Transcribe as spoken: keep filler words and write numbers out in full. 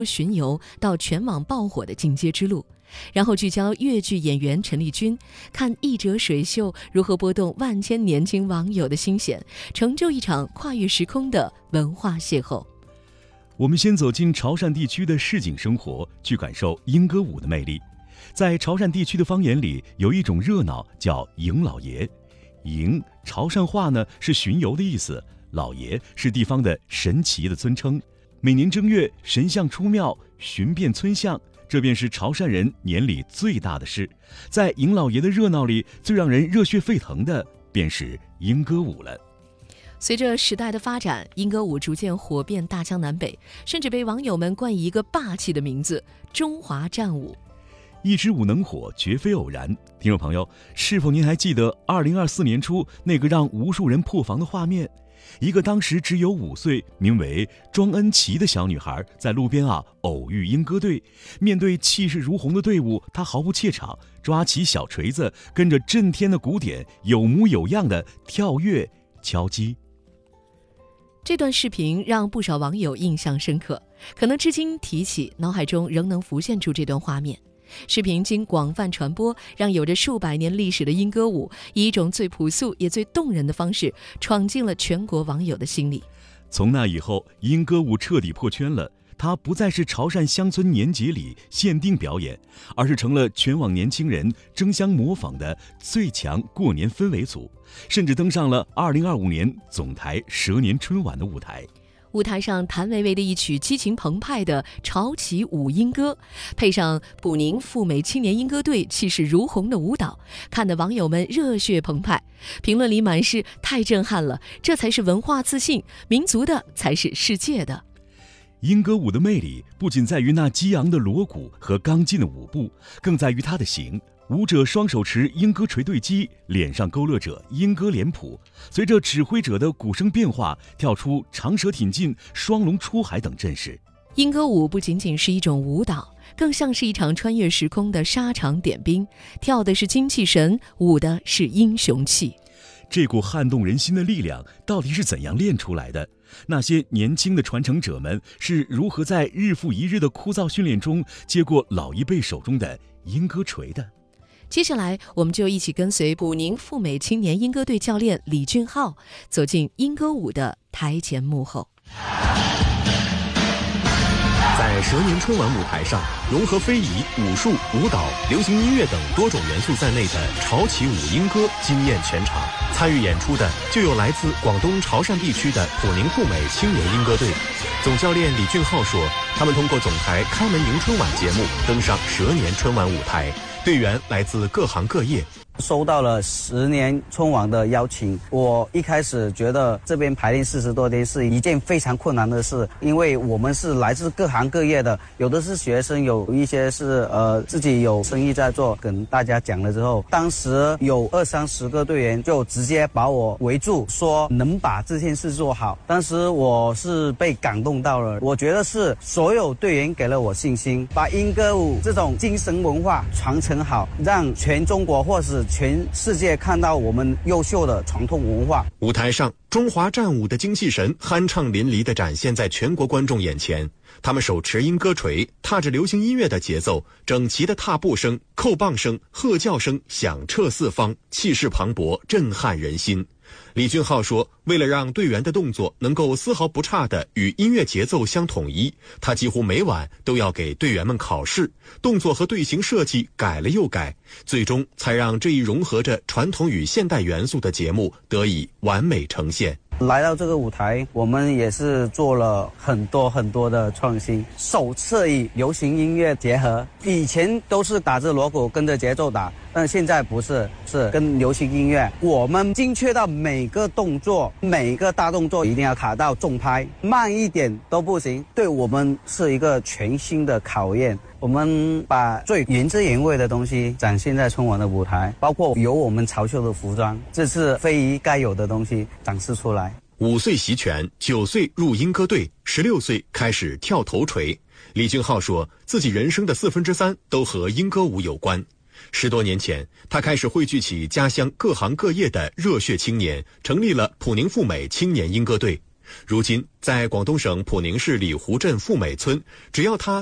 巡游到全网爆火的进阶之路，然后聚焦粤剧演员陈丽君，看一折水袖如何拨动万千年轻网友的心弦，成就一场跨越时空的文化邂逅。 我们先走进潮汕地区的市井生活，去感受莺歌舞的魅力。在潮汕地区的方言里，有一种热闹叫迎老爷。迎潮汕话呢是巡游的意思，老爷是地方的神奇的尊称。每年正月，神像出庙，巡遍村巷，这便是潮汕人年里最大的事。在迎老爷的热闹里，最让人热血沸腾的便是莺歌舞了。 随着时代的发展，莺歌舞逐渐火遍大江南北，甚至被网友们冠以一个霸气的名字——中华战舞。 一支舞能火，绝非偶然。听众朋友，是否您还记得二零二四年初那个让无数人破防的画面？一个当时只有五岁，名为庄恩琪的小女孩，在路边啊偶遇莺歌队，面对气势如虹的队伍，她毫不怯场，抓起小锤子，跟着震天的鼓点，有模有样的跳跃敲击。 这段视频让不少网友印象深刻，可能至今提起，脑海中仍能浮现出这段画面。视频经广泛传播，让有着数百年历史的莺歌舞以一种最朴素也最动人的方式闯进了全国网友的心里。 从那以后，莺歌舞彻底破圈了，它不再是潮汕乡村年节里限定表演，而是成了全网年轻人争相模仿的最强过年氛围组，甚至登上了二零二五年总台蛇年春晚的舞台。 舞台上谭维维的一曲激情澎湃的潮起舞莺歌，配上普宁赴美青年莺歌队气势如虹的舞蹈，看得网友们热血澎湃，评论里满是太震撼了，这才是文化自信，民族的才是世界的。 莺歌舞的魅力不仅在于那激昂的锣鼓和刚劲的舞步，更在于它的形。舞者双手持莺歌锤对击，脸上勾勒着莺歌脸谱，随着指挥者的鼓声变化，跳出长蛇挺进、双龙出海等阵势。 莺歌舞不仅仅是一种舞蹈，更像是一场穿越时空的沙场点兵，跳的是精气神，舞的是英雄气。 这股撼动人心的力量到底是怎样练出来的？那些年轻的传承者们是如何在日复一日的枯燥训练中接过老一辈手中的莺歌锤的？ 接下来，我们就一起跟随普宁赴美青年莺歌队教练李俊浩，走进莺歌舞的台前幕后。 在蛇年春晚舞台上，融合非遗、武术、舞蹈、流行音乐等多种元素在内的潮起舞莺歌惊艳全场。参与演出的就有来自广东潮汕地区的普宁赴美青年莺歌队。总教练李俊浩说，他们通过总台开门迎春晚节目登上蛇年春晚舞台，队员来自各行各业。 收到了十年春晚的邀请，我一开始觉得这边排练四十多天是一件非常困难的事，因为我们是来自各行各业的，有的是学生，有一些是呃自己有生意在做。跟大家讲了之后，当时有二三十个队员就直接把我围住，说能把这件事做好。当时我是被感动到了，我觉得是所有队员给了我信心，把莺歌舞这种精神文化传承好，让全中国或是全世界看到我们优秀的传统文化。 舞台上，中华战舞的精气神酣畅淋漓地展现在全国观众眼前。他们手持莺歌锤，踏着流行音乐的节奏，整齐的踏步声、扣棒声、喝叫声响彻四方，气势磅礴，震撼人心。李俊浩说，为了让队员的动作能够丝毫不差地与音乐节奏相统一，他几乎每晚都要给队员们考试，动作和队形设计改了又改，最终才让这一融合着传统与现代元素的节目得以完美呈现。 来到这个舞台，我们也是做了很多很多的创新，首次与流行音乐结合。以前都是打着锣鼓跟着节奏打，但现在不是，是跟流行音乐，我们精确到每个动作，每个大动作一定要卡到重拍，慢一点都不行，对我们是一个全新的考验。我们把最原汁原味的东西展现在春晚的舞台，包括有我们潮秀的服装，这是非遗该有的东西展示出来。 五岁习拳，九岁入莺歌队，十六岁开始跳头锤。李俊浩说，自己人生的四分之三都和莺歌舞有关。十多年前，他开始汇聚起家乡各行各业的热血青年，成立了普宁赴美青年莺歌队。 如今，在广东省普宁市里湖镇富美村，只要他